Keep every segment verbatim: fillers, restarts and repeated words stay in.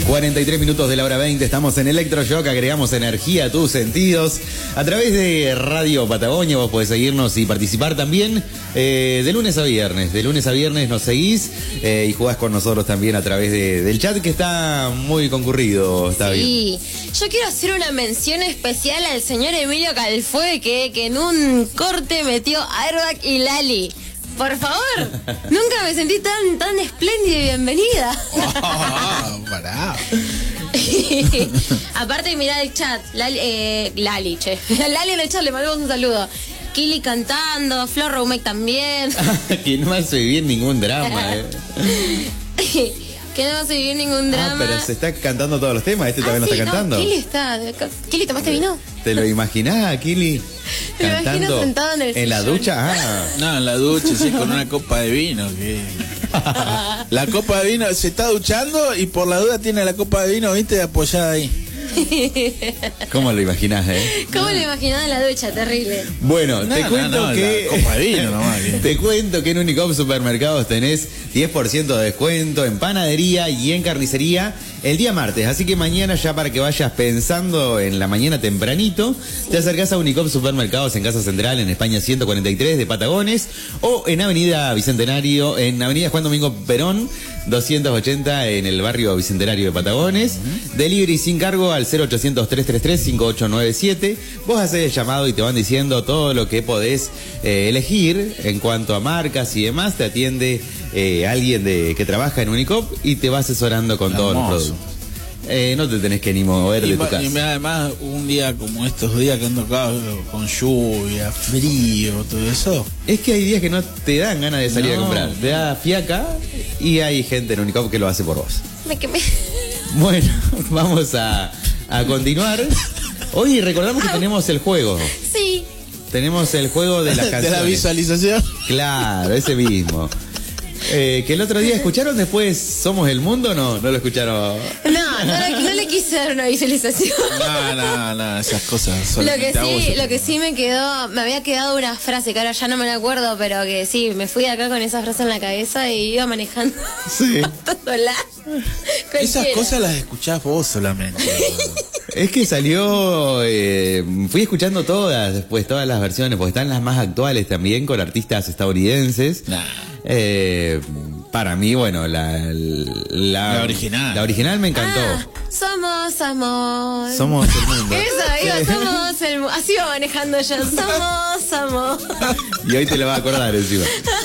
cuarenta y tres minutos de la hora veinte, estamos en Electroshock, agregamos energía a tus sentidos. A través de Radio Patagonia vos podés seguirnos y participar también eh, de lunes a viernes. De lunes a viernes nos seguís eh, y jugás con nosotros también a través de, del chat, que está muy concurrido. Está sí, bien. Yo quiero hacer una mención especial al señor Emilio Calfue, que, que en un corte metió Airbag y Lali. Por favor, nunca me sentí tan tan espléndida y bienvenida. Oh, pará. Aparte, mirá el chat, Lali, eh, Lali, che. Lali en el chat, le mandamos un saludo. Kili cantando, Flor Roumek también. Que no hace vivir ningún drama, eh. Que no hace vivir ningún drama. Ah, pero se está cantando todos los temas, este ah, también sí, lo está no, cantando. Kili está. Kili, ¿tomaste vino? ¿Te lo imaginás, Kili? Me lo imagino sentado en el ¿En la sillón. ducha? Ah. No, en la ducha, sí, con una copa de vino. Que... La copa de vino, se está duchando y por la duda tiene la copa de vino, viste, apoyada ahí. ¿Cómo lo imaginás, eh? ¿Cómo lo imaginás en la ducha? Terrible. Bueno, No, te no, cuento no, que... la copa de vino nomás, que... Te cuento que en Unicop Supermercados tenés diez por ciento de descuento en panadería y en carnicería el día martes. Así que mañana, ya para que vayas pensando en la mañana tempranito, te acercás a Unicop Supermercados en Casa Central, en España ciento cuarenta y tres de Patagones, o en Avenida Bicentenario, en Avenida Juan Domingo Perón, doscientos ochenta, en el barrio Bicentenario de Patagones. Uh-huh. Delivery sin cargo al cero ochocientos, trescientos treinta y tres, cincuenta y ocho noventa y siete. Vos hacés el llamado y te van diciendo todo lo que podés eh, elegir en cuanto a marcas y demás. Te atiende eh, alguien de que trabaja en Unicop y te va asesorando con Hermoso. todos los productos. Eh, no te tenés que ni mover y de tu ma, casa. Y además, un día como estos días que ando acá con lluvia, frío, todo eso. Es que hay días que no te dan ganas de salir no. a comprar. Te da fiaca y hay gente en Unicop que lo hace por vos. Me quemé. Bueno, vamos a, a continuar. Hoy recordamos que tenemos el juego. Sí. Tenemos el juego de las canciones. ¿De la visualización? Claro, ese mismo. Eh, que el otro día escucharon después Somos el Mundo, ¿no? ¿No lo escucharon? No, no le, no le quise dar una visualización. No, no, no, esas cosas. Lo que sí, sí, lo que sí me quedó, me había quedado una frase que ahora ya no me la acuerdo, pero que sí, me fui de acá con esa frase en la cabeza y iba manejando. Sí. Sola. Esas cosas las escuchás vos solamente. Es que salió, eh, fui escuchando todas después, todas las versiones, porque están las más actuales también con artistas estadounidenses. Nah. Eh, para mí, bueno, la, la, La original. La original me encantó. Ah, somos amor. Somos el mundo. Eso, iba, somos el mundo. Así iba manejando yo. Somos amor. Y hoy te lo vas a acordar encima.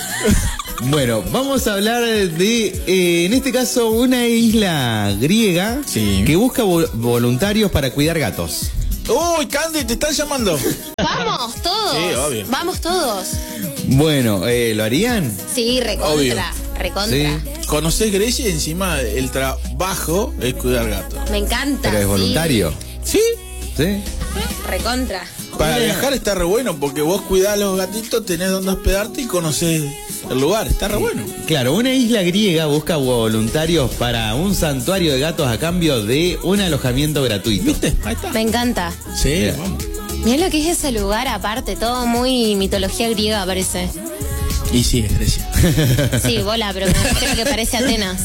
Bueno, vamos a hablar de, eh, en este caso, una isla griega sí. que busca vo- voluntarios para cuidar gatos. ¡Uy, Candy, te están llamando! Vamos todos. Sí, obvio. Vamos todos. Bueno, eh, ¿lo harían? Sí, recontra. Obvio. Recontra. Sí. ¿Conocés Grecia? Y encima el trabajo es cuidar gatos. Me encanta. Pero es sí. voluntario. ¿Sí? ¿Sí? Recontra. Para viajar está re bueno porque vos cuidás a los gatitos, tenés donde hospedarte y conocés el lugar. Está re bueno. Claro, una isla griega busca voluntarios para un santuario de gatos a cambio de un alojamiento gratuito. ¿Viste? Ahí está. Me encanta. Sí, Mira. vamos. Mirá lo que es ese lugar aparte, todo muy mitología griega parece. Y sí, es Grecia. Sí, bola, pero creo que parece Atenas.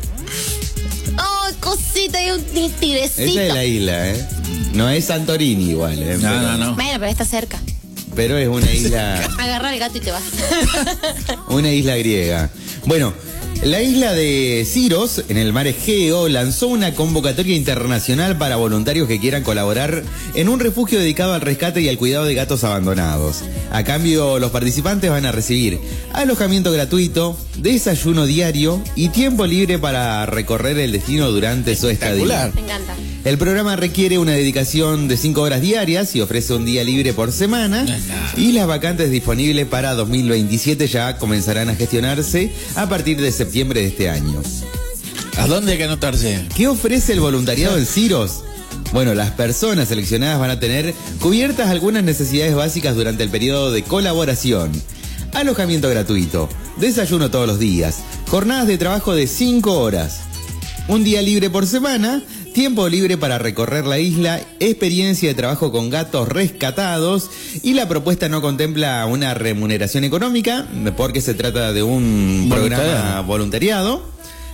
Oh, cosita y un tigrecito. Esa es la isla, ¿eh? No es Santorini igual, ¿eh? No, pero, no, no. Bueno, pero está cerca. Pero es una isla, Agarra el gato y te vas. una isla griega. Bueno, la isla de Siros, en el mar Egeo, lanzó una convocatoria internacional para voluntarios que quieran colaborar en un refugio dedicado al rescate y al cuidado de gatos abandonados. A cambio, los participantes van a recibir alojamiento gratuito, desayuno diario y tiempo libre para recorrer el destino durante su estadía. Me encanta. El programa requiere una dedicación de cinco horas diarias y ofrece un día libre por semana. Y las vacantes disponibles para dos mil veintisiete ya comenzarán a gestionarse a partir de septiembre de este año. ¿A dónde hay que anotarse? ¿Qué ofrece el voluntariado en Siros? Bueno, las personas seleccionadas van a tener cubiertas algunas necesidades básicas durante el periodo de colaboración. Alojamiento gratuito, desayuno todos los días, jornadas de trabajo de cinco horas, un día libre por semana, tiempo libre para recorrer la isla, experiencia de trabajo con gatos rescatados, y la propuesta no contempla una remuneración económica porque se trata de un programa voluntariado.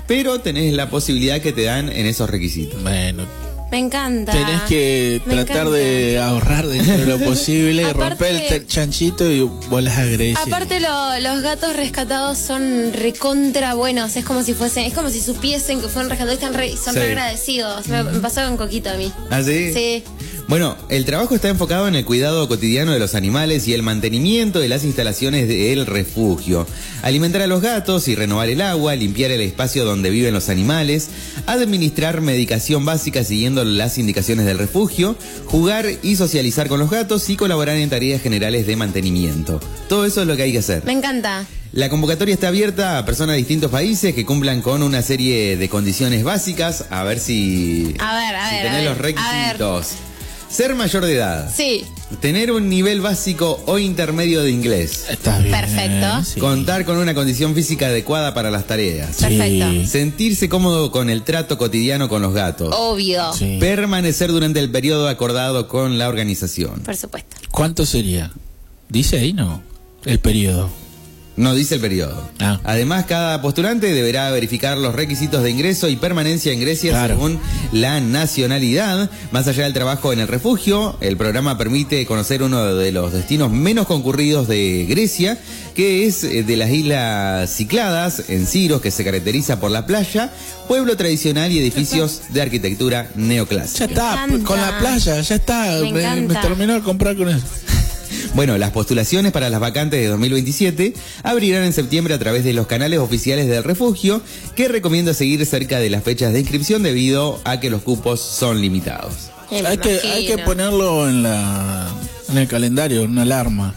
pero tenés la posibilidad que te dan en esos requisitos. Bueno, Me encanta. tenés que Me tratar encanta. de ahorrar dentro de lo posible, Aparte- romper el te- chanchito y volás a Grecia. Aparte lo- los gatos rescatados son recontra buenos, es como si fuesen, es como si supiesen que fueron rescatados y están re- son Sí. re agradecidos. Me, me pasó con Coquito a mí. ¿Ah, sí? Sí. Bueno, el trabajo está enfocado en el cuidado cotidiano de los animales y el mantenimiento de las instalaciones del refugio. Alimentar a los gatos y renovar el agua, limpiar el espacio donde viven los animales, administrar medicación básica siguiendo las indicaciones del refugio, jugar y socializar con los gatos y colaborar en tareas generales de mantenimiento. Todo eso es lo que hay que hacer. Me encanta. La convocatoria está abierta a personas de distintos países que cumplan con una serie de condiciones básicas. A ver si, A ver, a si ver, tenés a ver, los requisitos. Ser mayor de edad. Sí, Tener un nivel básico o intermedio de inglés. Está bien. Perfecto. sí. Contar con una condición física adecuada para las tareas. Sí. Perfecto. Sentirse cómodo con el trato cotidiano con los gatos. obvio. Sí. Permanecer durante el periodo acordado con la organización. Por supuesto. ¿Cuánto sería? Dice ahí, ¿no? El periodo. No dice el periodo. Ah. Además, cada postulante deberá verificar los requisitos de ingreso y permanencia en Grecia Claro. según la nacionalidad. Más allá del trabajo en el refugio, el programa permite conocer uno de los destinos menos concurridos de Grecia, que es eh, de las Islas Cícladas, en Siros, que se caracteriza por la playa, pueblo tradicional y edificios de arquitectura Ya neoclásica. está, encanta. con la playa, ya está. Me Me, me encanta. terminó de comprar con eso. Bueno, las postulaciones para las vacantes de dos mil veintisiete abrirán en septiembre a través de los canales oficiales del refugio, que recomienda seguir cerca de las fechas de inscripción debido a que los cupos son limitados. Me Hay que, hay que imagino. ponerlo en la en el calendario, una alarma.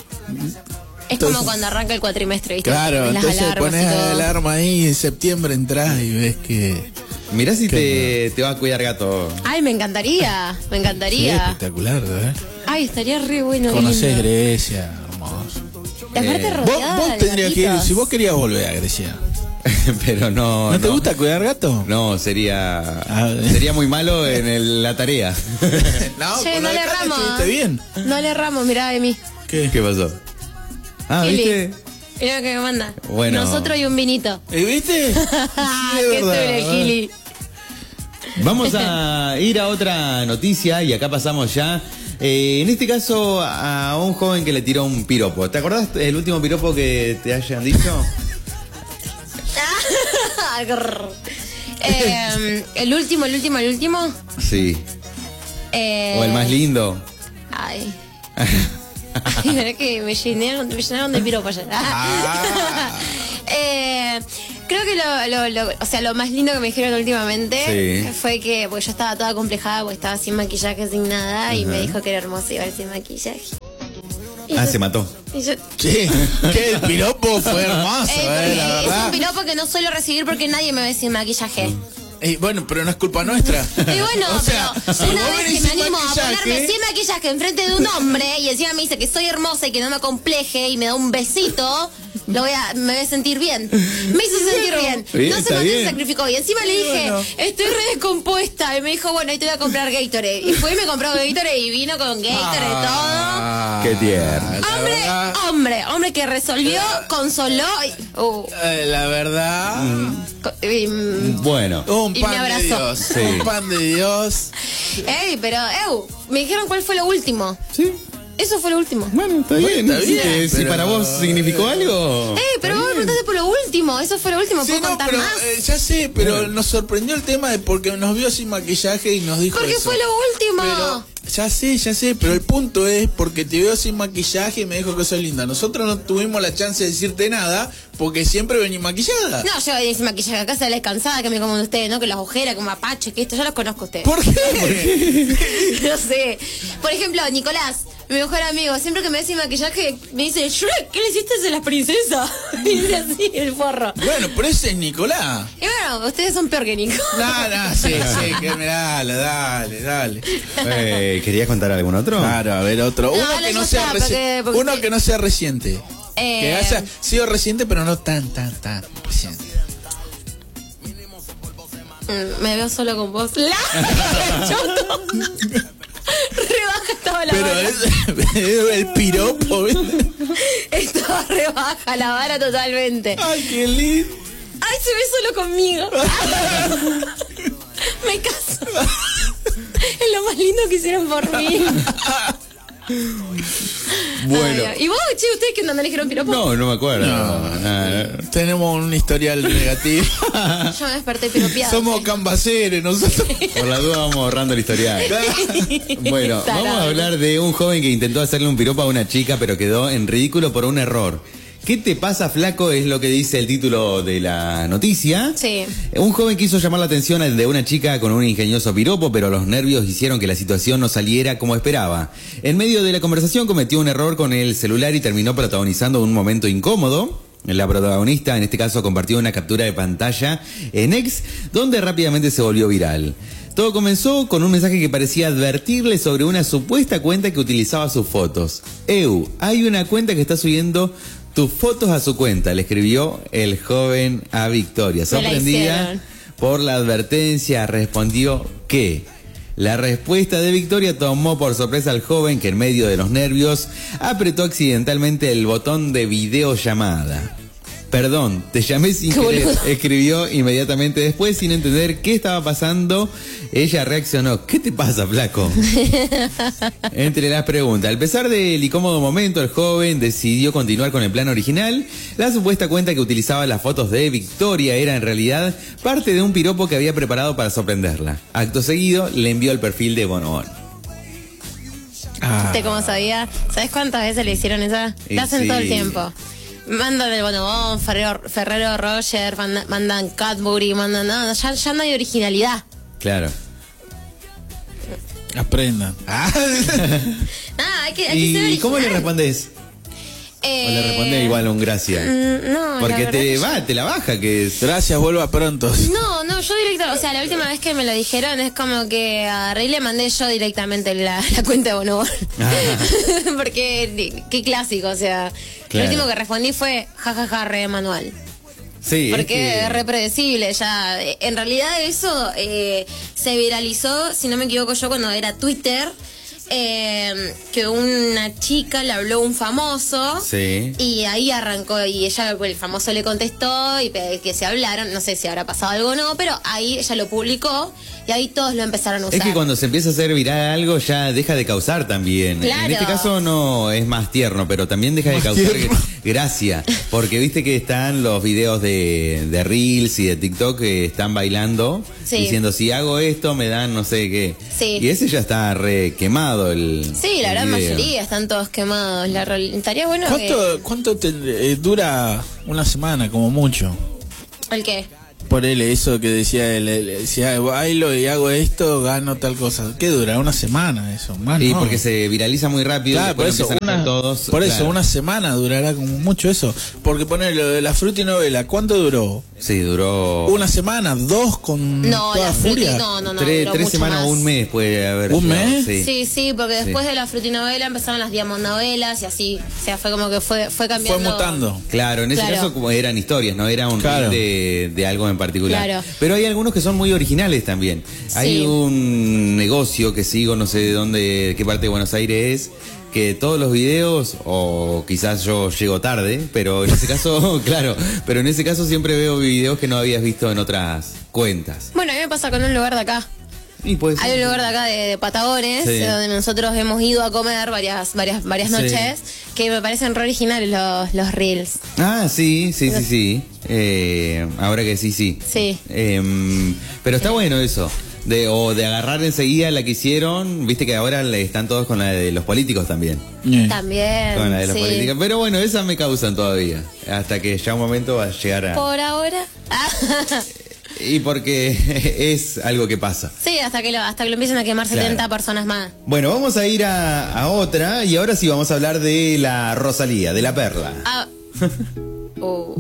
Es como entonces- cuando arranca el cuatrimestre, ¿viste? Claro, Las entonces alarmas y pones todo. la alarma ahí, en septiembre entras y ves que... Mirá si Qué te, te va a cuidar gato. Ay, me encantaría, me Sí, encantaría. espectacular, ¿eh? Ay, estaría re bueno. Conocés lindo. Grecia, hermoso. Y aparte Eh, Vos, rodeada vos de tendrías que ir, gatitos. si vos querías volver a Grecia. Pero no. ¿No, te gusta cuidar gato? No, sería. Ah, sería muy malo en el- la tarea. No, Che, con no el le gato erramos. estuviste bien. No le erramos, mirá de mí. ¿Qué? ¿Qué pasó? Ah, Eli. ¿viste? Mirá lo que me manda. Bueno. Nosotros y un vinito. ¿Eh, ¿Viste? Sí, es Qué verdad. sobre el Gili. Vamos a ir a otra noticia y acá pasamos ya. eh, en este caso, a un joven que le tiró un piropo. ¿Te acordás el último piropo que te hayan dicho? Grrr. Eh, el último, el último, el último. Sí. Eh, O el más lindo. Ay. Ay, mirá que me llenaron, me llenaron de piropos ya. Ah. Eh, creo que lo, lo, lo- o sea, lo más lindo que me dijeron últimamente Sí. fue que pues yo estaba toda complejada porque estaba sin maquillaje, sin nada, y me dijo que era hermoso igual sin maquillaje. Y Ah, yo- se mató. y yo- Che, que el piropo fue hermoso, Eh, eh, porque la es un verdad. piropo que no suelo recibir porque nadie me ve sin maquillaje. Eh, bueno, pero no es culpa nuestra. Y bueno, o sea, pero si una vos vez que venís me sin animo a maquillaje- ponerme sin maquillaje enfrente de un hombre y encima me dice que soy hermosa y que no me compleje y me da un besito, lo voy a, me voy a sentir bien. Me hizo sentir bien. Bien, No se está mató y se bien. sacrificó. Y encima le dije, Bueno. estoy re descompuesta. Y me dijo, bueno, ahí te voy a comprar Gatorade. Y fue y me compró Gatorade y vino con Gatorade Ah, Qué tierno. todo. la Hombre, verdad, hombre, hombre que resolvió, consoló y, uh, eh, la verdad, co- y, mm, Bueno. un Y me pan de abrazó. Dios. Sí. Un pan de Dios. ey, pero, eu, me dijeron cuál fue lo último. Sí. Eso fue lo último. Bueno, está bien. está Así bien, que si pero- para vos significó algo. Ey, pero vos me preguntaste por lo último. Eso fue lo último. Sí, ¿Puedo no, contar pero más? eh, ya sé, pero nos sorprendió el tema de porque nos vio sin maquillaje y nos dijo Porque eso. fue lo último. Pero, ya sé, ya sé, pero el punto es porque te veo sin maquillaje y me dijo que soy linda. Nosotros no tuvimos la chance de decirte nada porque siempre venís maquillada. No, yo venía sin maquillaje a casa de la descansada que me como de ustedes, ¿no? Que las ojeras, como mapache, que esto, yo los conozco a ustedes. ¿Por qué? No sé. Por ejemplo, Nicolás, mi mejor amigo, siempre que me ve sin maquillaje, me dice, Shrek, ¿qué le hiciste a las princesas? Y dice así, el forro. Bueno, pero ese es Nicolás. Y bueno, ustedes son peor que Nico. No, no, sí, sí, que me dale, dale, dale. Eh, ¿Querías contar algún otro? Claro, a ver otro. No, Uno no, que no ya sea está, reci- porque- porque uno usted- que no sea reciente. Eh, Que haya sido reciente, pero no tan, tan, tan reciente. Mm, me veo solo con vos. ¡La! ¡Choto! Rebaja estaba la Pero vara. es el piropo, ¿viste? Estaba rebaja la vara totalmente. Ay, qué lindo. Ay, se ve solo conmigo. Me caso. Es lo más lindo que hicieron por mí. Bueno. Ay, ¿y vos, che, ustedes qué onda? ¿No eligieron piropo? No, no me acuerdo. No, No, no, no. Tenemos un historial negativo. Yo me desperté piropeada. Somos cambaceres nosotros. Por la duda vamos ahorrando el historial. Bueno, vamos a hablar de un joven que intentó hacerle un piropo a una chica, pero quedó en ridículo por un error. ¿Qué te pasa, flaco? Es lo que dice el título de la noticia. Sí. Un joven quiso llamar la atención de una chica con un ingenioso piropo, pero los nervios hicieron que la situación no saliera como esperaba. En medio de la conversación cometió un error con el celular y terminó protagonizando un momento incómodo. La protagonista, en este caso, compartió una captura de pantalla en X, donde rápidamente se volvió viral. Todo comenzó con un mensaje que parecía advertirle sobre una supuesta cuenta que utilizaba sus fotos. Eu, hay una cuenta que está subiendo tus fotos a su cuenta, le escribió el joven a Victoria. Sorprendida por la advertencia, respondió que... La respuesta de Victoria tomó por sorpresa al joven que en medio de los nervios apretó accidentalmente el botón de videollamada. Perdón, te llamé sin querer, escribió inmediatamente después sin entender qué estaba pasando. Ella reaccionó, ¿qué te pasa, flaco? Entre las preguntas, al pesar del incómodo momento, el joven decidió continuar con el plan original. La supuesta cuenta que utilizaba las fotos de Victoria era en realidad parte de un piropo que había preparado para sorprenderla. Acto seguido, le envió el perfil de Bonobón. ¿Viste cómo sabía? ¿Sabes cuántas veces le hicieron esa? Y La hacen sí. todo el tiempo. Mandan el Bonobón, Ferrero, Ferrero Roger, mandan, mandan Cadbury, mandan nada, ya, ya no hay originalidad. Claro. Aprendan. Nada, hay que, hay que ser ¿Y original. cómo le respondes? Eh, ¿O le responde igual un gracias? mm, No, la Porque verdad te que yo- va, te la baja que es... Gracias, vuelva pronto. No, no, yo directo, o sea, la última vez que me lo dijeron es como que agarré y le mandé yo directamente la, la cuenta de Bonobón. Porque, qué clásico, o sea, Claro. lo último que respondí fue jajaja, re manual. Sí, Porque es que- es re predecible ya. En realidad eso eh, se viralizó, si no me equivoco yo, cuando era Twitter. Eh, que una chica le habló a un famoso Sí. y ahí arrancó y ella, el famoso le contestó y pe- que se hablaron, no sé si habrá pasado algo o no, pero ahí ella lo publicó y ahí todos lo empezaron a usar. Es que cuando se empieza a hacer viral algo ya deja de causar también. Claro. En este caso no es más tierno, pero también deja de Más causar tierno. gracia. Porque viste que están los videos de, de Reels y de TikTok que están bailando, Sí. diciendo si hago esto me dan no sé qué. Sí. Y ese ya está re quemado el Sí, la el gran video. mayoría están todos quemados. La real- estaría bueno ¿Cuánto, cuánto te, eh, dura una semana, como mucho? que... ¿El qué? Por él, eso que decía él, él decía, bailo y hago esto, gano tal cosa. ¿Qué dura? Una semana eso, más Y no. porque se viraliza muy rápido. Claro, por después eso, empiezan a una, hacer todos. por eso claro. una semana durará como mucho eso. Porque poner lo de la frutinovela, ¿cuánto duró? Sí, duró ¿Una semana? ¿Dos con No, toda la furia? fruti, no, no, no. tres, duró tres mucho semanas más. o un mes puede haber. ¿Un llegado, mes? Sí. Sí, sí, porque después Sí. de la frutinovela empezaron las diamondovelas y así. O sea, fue como que fue, fue Fue cambiando. mutando. Claro, en ese Claro. caso como eran historias, no era un Claro. reel de, de algo en particular. Claro. Pero hay algunos que son muy originales también. Hay Sí. un negocio que sigo, no sé de dónde, qué parte de Buenos Aires es, que todos los videos, o quizás yo llego tarde, pero en ese caso, claro, pero en ese caso siempre veo videos que no habías visto en otras cuentas. Bueno, a mí me pasa con un lugar de acá. Y pues, Hay un lugar de acá de, de Patagones, Sí. donde nosotros hemos ido a comer varias varias varias Sí. noches, que me parecen re originales los, los reels. Ah, sí, sí, sí, sí. Eh, ahora que sí, sí. Sí. Em, pero está bueno eso. De, o de agarrar enseguida la que hicieron. Viste que ahora le están todos con la de los políticos también. Eh. También. Con la de los sí. políticos. Pero bueno, esas me causan todavía. Hasta que ya un momento va a llegar a. Por ahora. Y porque es algo que pasa. Sí, hasta que lo, hasta que lo empiecen a quemar Claro. setenta personas más. Bueno, vamos a ir a, a otra. Y ahora sí vamos a hablar de la Rosalía, de la Perla. Ah. Oh.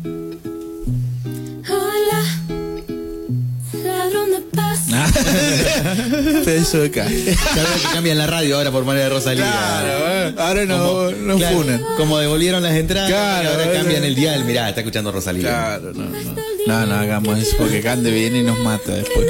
Hola. Ladrón de paz. Eso de acá. Claro que cambian la radio ahora por manera de Rosalía. Claro, eh, ahora no, Como- no claro, funan. Como devolvieron las entradas, Claro, ahora eh. cambian el dial. Mirá, está escuchando Rosalía. Claro, no, no. No, no hagamos eso porque Cande viene y nos mata después.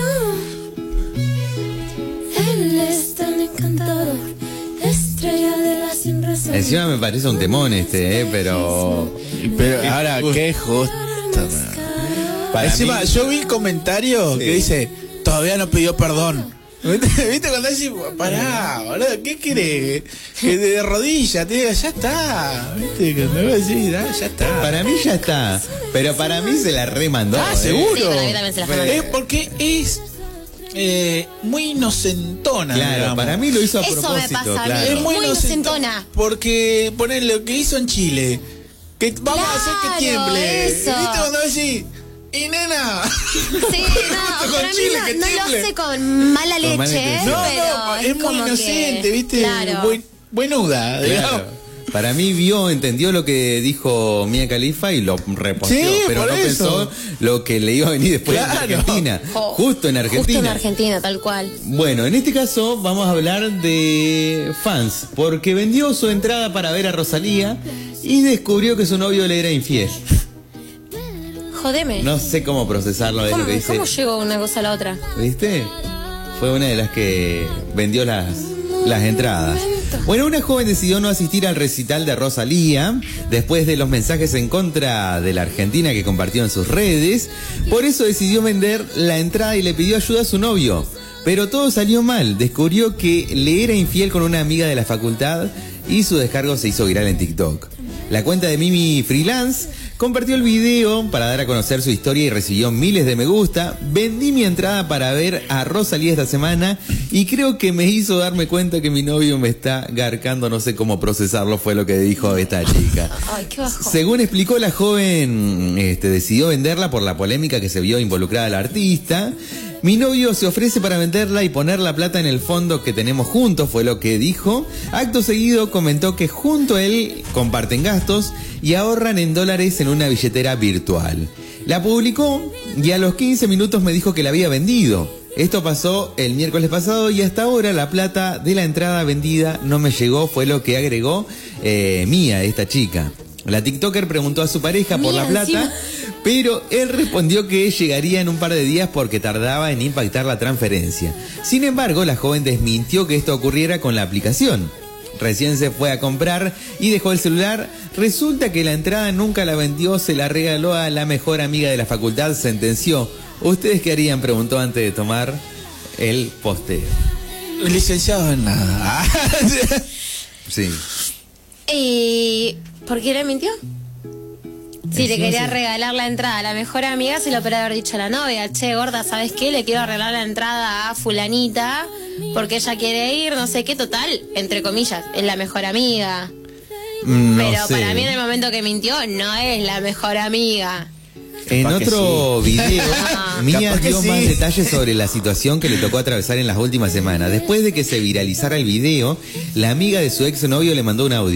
Él es tan encantador, estrella de la sin razón. Encima me parece un temón este, eh, pero... Pero ahora, qué justo. Para Encima, mí- yo vi comentarios Sí. que dice, todavía no pidió perdón. ¿Viste? ¿Viste cuando decís, pará, boludo, ¿qué querés? Que de rodillas te diga, ya está. ¿Viste? Que me voy a decir, ah, ya está. Para mí ya está. Pero para mí se la remandó. Ah, ¿eh? seguro. Sí, para mí también se la Es porque es eh, muy inocentona. Claro, digamos. para mí lo hizo a Eso me propósito. pasa a mí. claro. Es muy, Muy inocentona. inocentona. Porque poner lo que hizo en Chile. Que vamos a hacer que Claro, tiemble. eso. ¿Viste cuando decís? Y nena. Sí, no, Con para mí chile, no, que no lo tiemble. hace con mala leche, Con mala intención. No, pero no, es muy como inocente, que, ¿viste? Claro. Buen, buenuda, digamos. Claro. Para mí vio, entendió lo que dijo Mia Khalifa y lo reposteó, Sí, pero por no eso. pensó lo que le iba a venir después Claro. en Argentina. Jo, Justo en Argentina. Justo en Argentina, tal cual. Bueno, en este caso vamos a hablar de fans, porque vendió su entrada para ver a Rosalía y descubrió que su novio le era infiel. Jodeme. No sé cómo procesarlo de ¿Cómo, lo que dice. ¿Cómo llegó una cosa a la otra? ¿Viste? Fue una de las que vendió las, las entradas. Bueno, una joven decidió no asistir al recital de Rosalía después de los mensajes en contra de la Argentina que compartió en sus redes. Por eso decidió vender la entrada y le pidió ayuda a su novio. Pero todo salió mal. Descubrió que le era infiel con una amiga de la facultad y su descargo se hizo viral en TikTok. La cuenta de Mimi Freelance compartió el video para dar a conocer su historia y recibió miles de me gusta. Vendí mi entrada para ver a Rosalía esta semana y creo que me hizo darme cuenta que mi novio me está garcando, no sé cómo procesarlo, fue lo que dijo esta chica. Ay, qué bajo. Según explicó la joven, este, decidió venderla por la polémica que se vio involucrada la artista. Mi novio se ofrece para venderla y poner la plata en el fondo que tenemos juntos, fue lo que dijo. Acto seguido comentó que junto a él comparten gastos y ahorran en dólares en una billetera virtual. La publicó y a los quince minutos me dijo que la había vendido. Esto pasó el miércoles pasado y hasta ahora la plata de la entrada vendida no me llegó, fue lo que agregó eh, Mía, esta chica. La TikToker preguntó a su pareja por Mía, la plata, encima. pero él respondió que llegaría en un par de días porque tardaba en impactar la transferencia. Sin embargo, la joven desmintió que esto ocurriera con la aplicación. Recién se fue a comprar y dejó el celular. Resulta que la entrada nunca la vendió, se la regaló a la mejor amiga de la facultad, sentenció. ¿Ustedes qué harían?, preguntó antes de tomar el posteo. Licenciado en nada. Sí. ¿Y por qué le mintió? Si le Encima quería sí. regalar la entrada a la mejor amiga, se lo podría haber dicho a la novia. Che, gorda, ¿sabes qué? Le quiero regalar la entrada a fulanita porque ella quiere ir, no sé qué, total, entre comillas, es la mejor amiga. No Pero sé. para mí en el momento que mintió, no es la mejor amiga. En Capaz que otro video, Ah. Mía Capaz que dio sí. más detalles sobre la situación que le tocó atravesar en las últimas semanas. Después de que se viralizara el video, la amiga de su ex novio le mandó un audio.